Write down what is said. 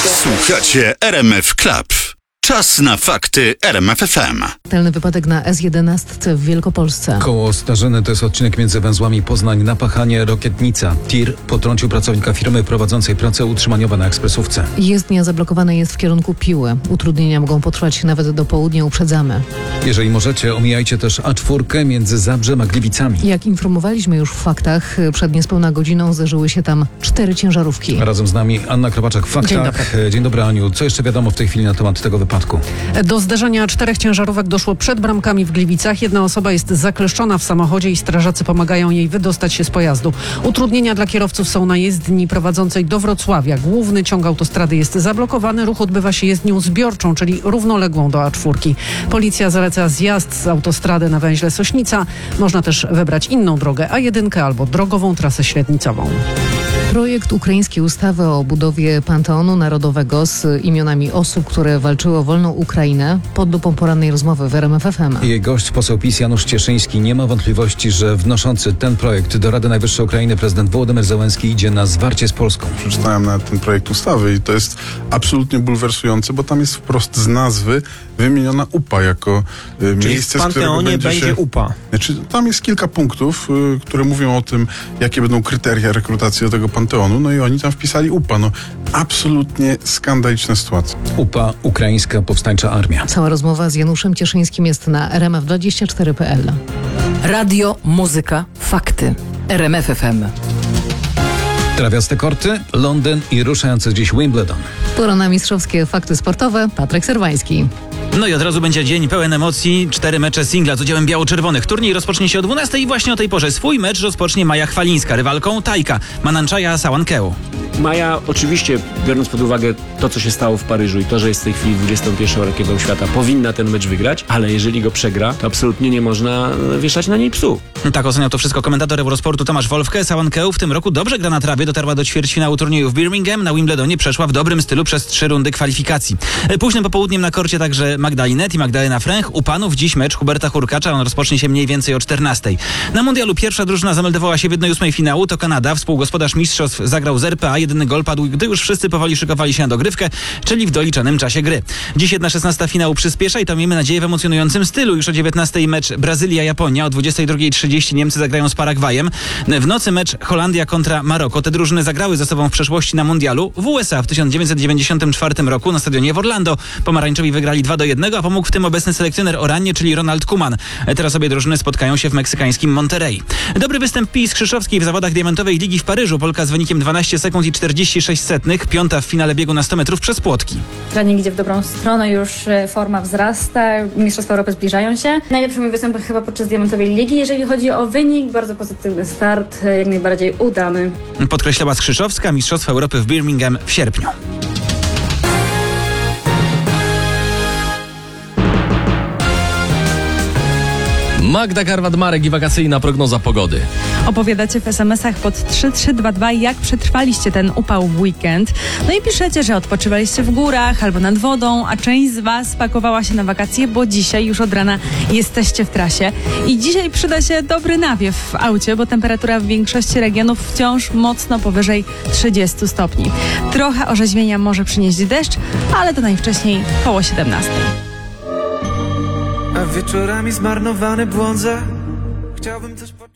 Słuchacie RMF Club. Czas na fakty RMF FM. Śmiertelny wypadek na S11 w Wielkopolsce. Koło Starzyny to jest odcinek między węzłami Poznań na Pachanie Rokietnica. Tir potrącił pracownika firmy prowadzącej prace utrzymaniowe na ekspresówce. Jezdnia zablokowana jest w kierunku Piły. Utrudnienia mogą potrwać nawet do południa, uprzedzamy. Jeżeli możecie, omijajcie też A4 między Zabrzem a Gliwicami. Jak informowaliśmy już w faktach, przed niespełna godziną zderzyły się tam 4 ciężarówki. Razem z nami Anna Kropaczek w faktach. Dzień dobry. Dzień dobry, Aniu. Co jeszcze wiadomo w tej chwili na temat tego wypadku? Do zderzenia 4 ciężarówek doszło przed bramkami w Gliwicach. Jedna osoba jest zakleszczona w samochodzie i strażacy pomagają jej wydostać się z pojazdu. Utrudnienia dla kierowców są na jezdni prowadzącej do Wrocławia. Główny ciąg autostrady jest zablokowany. Ruch odbywa się jezdnią zbiorczą, czyli równoległą do A4. Policja zaleca zjazd z autostrady na węźle Sośnica. Można też wybrać inną drogę A1 albo drogową trasę średnicową. Projekt ukraińskiej ustawy o budowie Panteonu Narodowego z imionami osób, które walczyły o wolną Ukrainę, pod lupą porannej rozmowy w RMF FM. Jej gość, poseł PiS Janusz Cieszyński, nie ma wątpliwości, że wnoszący ten projekt do Rady Najwyższej Ukrainy prezydent Wołodymyr Zełenski idzie na zwarcie z Polską. Przeczytałem nawet ten projekt ustawy i to jest absolutnie bulwersujące, bo tam jest wprost z nazwy wymieniona UPA jako miejsce, w z którego Panteonie będzie UPA. Znaczy, tam jest kilka punktów, które mówią o tym, jakie będą kryteria rekrutacji do tego Panteonu, no i oni tam wpisali UPA. No, absolutnie skandaliczna sytuacja. UPA, Ukraińska Powstańcza Armia. Cała rozmowa z Januszem Cieszyńskim jest na rmf24.pl. Radio, muzyka, fakty. RMF FM. Trawiaste korty, Londyn i ruszający dziś Wimbledon. Pora na mistrzowskie fakty sportowe. Patryk Serwański. No i od razu będzie dzień pełen emocji. 4 mecze singla z udziałem biało-czerwonych. Turniej rozpocznie się o 12 i właśnie o tej porze swój mecz rozpocznie Maja Chwalińska, rywalką Tajka Mananczaja Sałankeu. Maja oczywiście, biorąc pod uwagę to, co się stało w Paryżu i to, że jest w tej chwili 21. rakietą świata, powinna ten mecz wygrać, ale jeżeli go przegra, to absolutnie nie można wieszać na niej psu. Tak oceniał to wszystko komentator Eurosportu Tomasz Wolfke. Sałankeu w tym roku dobrze gra na trawie, dotarła do ćwierćfinału turnieju w Birmingham. Na Wimbledonie przeszła w dobrym stylu przez 3 rundy kwalifikacji. Późnym popołudniem na korcie także Magdalinet i Magdalena Fręch. U panów dziś mecz Huberta Hurkacza, on rozpocznie się mniej więcej o 14. Na mundialu pierwsza drużyna zameldowała się w 1/8 finału, to Kanada. Współgospodarz mistrzostw zagrał z RPA, jedyny gol padł, gdy już wszyscy powoli szykowali się na dogrywkę, czyli w doliczonym czasie gry. Dziś 1/16 finału przyspiesza i to miejmy nadzieję w emocjonującym stylu. Już o 19 mecz Brazylia-Japonia, o 22:30 Niemcy zagrają z Paragwajem. W nocy mecz Holandia kontra Maroko. Te drużyny zagrały ze sobą w przeszłości na mundialu. W USA w 1994 roku na stadionie w Orlando pomarańczowi wygrali 2-1, a pomógł w tym obecny selekcjoner Oranie, czyli Ronald Koeman. Teraz obie drużyny spotkają się w meksykańskim Monterrey. Dobry występ Pii Skrzyszowskiej w zawodach diamentowej ligi w Paryżu. Polka z wynikiem 12 sekund i 46 setnych, piąta w finale biegu na 100 metrów przez płotki. Trening idzie w dobrą stronę, już forma wzrasta, Mistrzostwa Europy zbliżają się. Najlepszy mój występ chyba podczas diamentowej ligi. Jeżeli chodzi o wynik, bardzo pozytywny start, jak najbardziej udany. Podkreślała Skrzyszowska, Mistrzostwa Europy w Birmingham w sierpniu. Magda Karwat-Marek i wakacyjna prognoza pogody. Opowiadacie w SMS-ach pod 3322, jak przetrwaliście ten upał w weekend. No i piszecie, że odpoczywaliście w górach albo nad wodą, a część z Was pakowała się na wakacje, bo dzisiaj już od rana jesteście w trasie. I dzisiaj przyda się dobry nawiew w aucie, bo temperatura w większości regionów wciąż mocno powyżej 30 stopni. Trochę orzeźwienia może przynieść deszcz, ale to najwcześniej koło 17. A wieczorami zmarnowany błądzę. Chciałbym coś